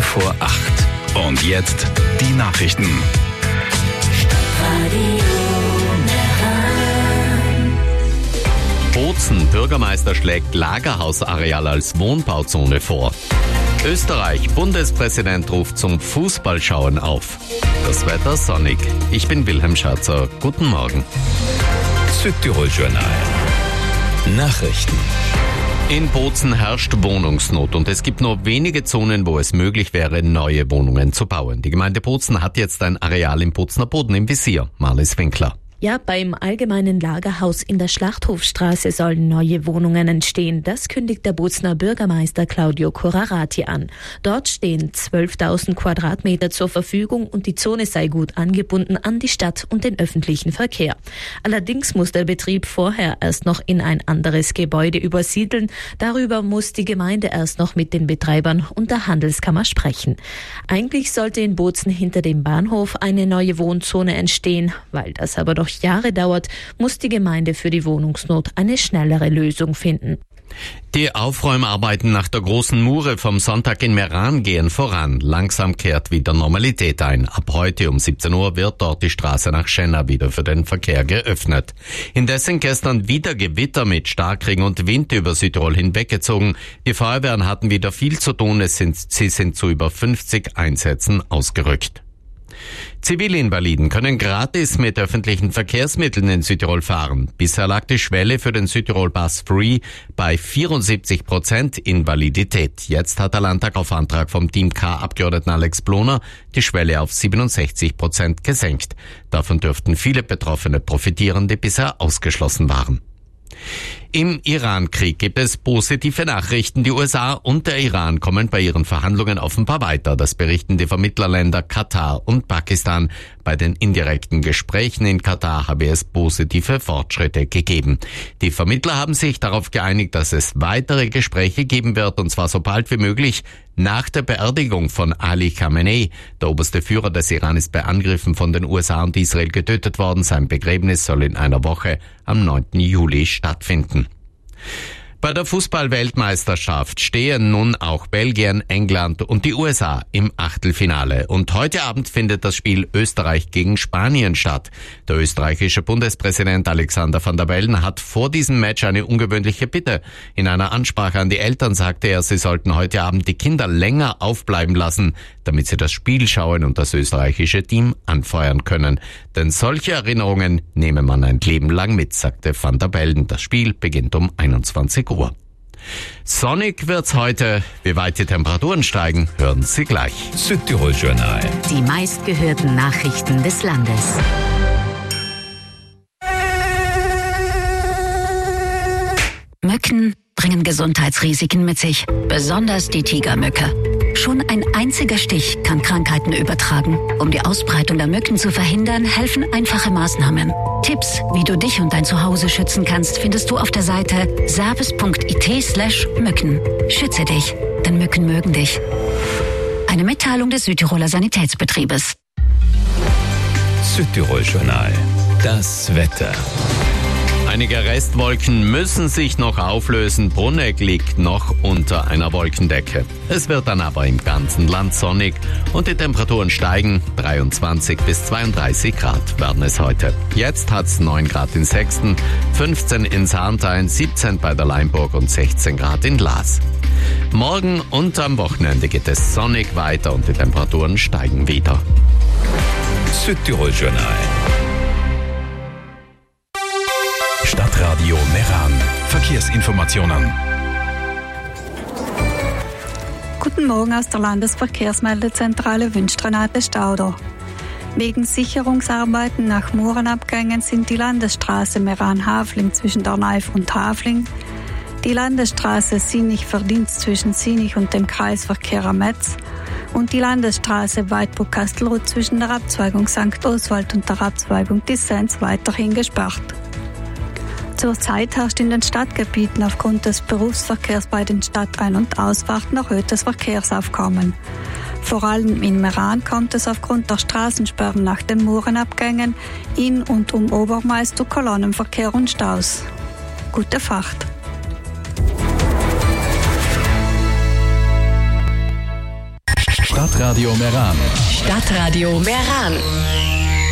8:15. Und jetzt die Nachrichten. Bozen, Bürgermeister schlägt Lagerhausareal als Wohnbauzone vor. Österreich, Bundespräsident ruft zum Fußballschauen auf. Das Wetter sonnig. Ich bin Wilhelm Schatzer. Guten Morgen. Südtirol-Journal. Nachrichten. In Bozen herrscht Wohnungsnot und es gibt nur wenige Zonen, wo es möglich wäre, neue Wohnungen zu bauen. Die Gemeinde Bozen hat jetzt ein Areal im Bozener Boden im Visier. Marlies Winkler. Ja, beim allgemeinen Lagerhaus in der Schlachthofstraße sollen neue Wohnungen entstehen. Das kündigt der Bozener Bürgermeister Claudio Corrarati an. Dort stehen 12.000 Quadratmeter zur Verfügung und die Zone sei gut angebunden an die Stadt und den öffentlichen Verkehr. Allerdings muss der Betrieb vorher erst noch in ein anderes Gebäude übersiedeln. Darüber muss die Gemeinde erst noch mit den Betreibern und der Handelskammer sprechen. Eigentlich sollte in Bozen hinter dem Bahnhof eine neue Wohnzone entstehen. Weil das aber doch Jahre dauert, muss die Gemeinde für die Wohnungsnot eine schnellere Lösung finden. Die Aufräumarbeiten nach der großen Mure vom Sonntag in Meran gehen voran. Langsam kehrt wieder Normalität ein. Ab heute um 17 Uhr wird dort die Straße nach Schenna wieder für den Verkehr geöffnet. Indessen gestern wieder Gewitter mit Starkregen und Wind über Südtirol hinweggezogen. Die Feuerwehren hatten wieder viel zu tun. Sie sind zu über 50 Einsätzen ausgerückt. Zivilinvaliden können gratis mit öffentlichen Verkehrsmitteln in Südtirol fahren. Bisher lag die Schwelle für den Südtirol Bus Free bei 74% Invalidität. Jetzt hat der Landtag auf Antrag vom Team K-Abgeordneten Alex Bloner die Schwelle auf 67% gesenkt. Davon dürften viele Betroffene profitieren, die bisher ausgeschlossen waren. Im Iran-Krieg gibt es positive Nachrichten. Die USA und der Iran kommen bei ihren Verhandlungen offenbar weiter. Das berichten die Vermittlerländer Katar und Pakistan. Bei den indirekten Gesprächen in Katar habe es positive Fortschritte gegeben. Die Vermittler haben sich darauf geeinigt, dass es weitere Gespräche geben wird, und zwar so bald wie möglich nach der Beerdigung von Ali Khamenei. Der oberste Führer des Iran ist bei Angriffen von den USA und Israel getötet worden. Sein Begräbnis soll in einer Woche am 9. Juli stattfinden. Bei der Fußball-Weltmeisterschaft stehen nun auch Belgien, England und die USA im Achtelfinale. Und heute Abend findet das Spiel Österreich gegen Spanien statt. Der österreichische Bundespräsident Alexander Van der Bellen hat vor diesem Match eine ungewöhnliche Bitte. In einer Ansprache an die Eltern sagte er, sie sollten heute Abend die Kinder länger aufbleiben lassen, damit sie das Spiel schauen und das österreichische Team anfeuern können. Denn solche Erinnerungen nehme man ein Leben lang mit, sagte Van der Bellen. Das Spiel beginnt um 21 Uhr. Sonnig wird's heute. Wie weit die Temperaturen steigen, hören Sie gleich. Südtirol-Journal. Die meistgehörten Nachrichten des Landes. Mücken bringen Gesundheitsrisiken mit sich, besonders die Tigermücke. Schon ein einziger Stich kann Krankheiten übertragen. Um die Ausbreitung der Mücken zu verhindern, helfen einfache Maßnahmen. Tipps, wie du dich und dein Zuhause schützen kannst, findest du auf der Seite service.it/Mücken. Schütze dich, denn Mücken mögen dich. Eine Mitteilung des Südtiroler Sanitätsbetriebes. Südtirol-Journal. Das Wetter. Einige Restwolken müssen sich noch auflösen. Brunegg liegt noch unter einer Wolkendecke. Es wird dann aber im ganzen Land sonnig und die Temperaturen steigen. 23 bis 32 Grad werden es heute. Jetzt hat's 9 Grad in Sexten, 15 in Sarntein, 17 bei der Leimburg und 16 Grad in Laas. Morgen und am Wochenende geht es sonnig weiter und die Temperaturen steigen wieder. Südtirol-Journal. Stadtradio Meran. Verkehrsinformationen. Guten Morgen aus der Landesverkehrsmeldezentrale wünscht Renate Stauder. Wegen Sicherungsarbeiten nach Murenabgängen sind die Landesstraße Meran-Havling zwischen Dornalf und Havling, die Landesstraße Sinich-Verdienst zwischen Sinich und dem Kreisverkehr am Metz und die Landesstraße Weidburg-Kastelruth zwischen der Abzweigung St. Oswald und der Abzweigung Dissens weiterhin gesperrt. Zurzeit herrscht in den Stadtgebieten aufgrund des Berufsverkehrs bei den Stadtein- und Ausfahrten erhöhtes Verkehrsaufkommen. Vor allem in Meran kommt es aufgrund der Straßensperren nach den Murenabgängen in und um Obermais zu Kolonnenverkehr und Staus. Gute Fahrt! Stadtradio Meran. Stadtradio Meran.